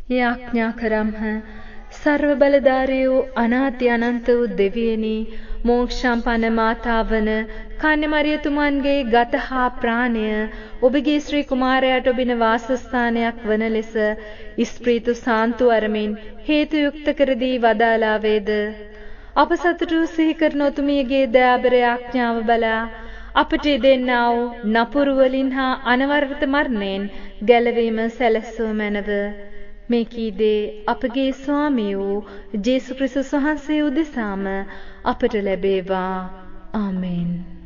යාඥා කරම්හ. සර්ව බලධාරී වූ අනාති අනන්ත වූ දෙවියනි, මෝක්ෂම්පන්න මාතාවන කන්‍යමරියතුමන්ගේ ගත හා ප්‍රාණය ඔබගේ ශ්‍රී කුමාරයාට ඔබින වාසස්ථානයක් වන ලෙස ස්ප්‍රීතු සාන්තු අරමින් හේතු යුක්ත කර දී වදාලා වේද. අප සතුටු සිහි කරන ඔතුමියගේ දයාබර යාඥාව බලා අපට දෙන්නා වූ නපුරු වලින් හා අනවරත මරණයෙන් ගැලවීම සැලසූ මැනව. මේ කීදේ අපගේ ස්වාමී වූ ජේසුස් ක්‍රිස්තුස් වහන්සේ උදෙසාම අපට ලැබේවා. ආමේන්.